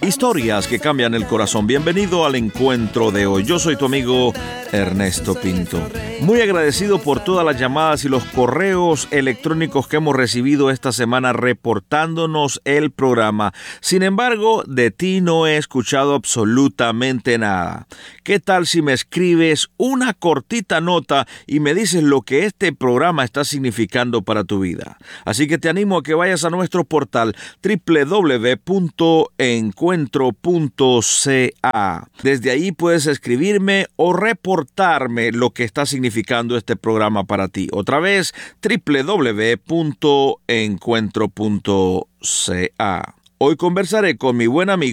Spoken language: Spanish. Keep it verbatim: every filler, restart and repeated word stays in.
Historias que cambian el corazón. Bienvenido al encuentro de hoy. Yo soy tu amigo Ernesto Pinto. Muy agradecido por todas las llamadas y los correos electrónicos que hemos recibido esta semana reportándonos el programa. Sin embargo, de ti no he escuchado absolutamente nada. ¿Qué tal si me escribes una cortita nota y me dices lo que este programa está significando para tu vida? Así que te animo a que vayas a nuestro portal doble u doble u doble u punto encuentro punto c a. Desde ahí puedes escribirme o reportarme lo que está significando este programa para ti. Otra vez, doble u doble u doble u punto encuentro punto c a. Hoy conversaré con mi buen amigo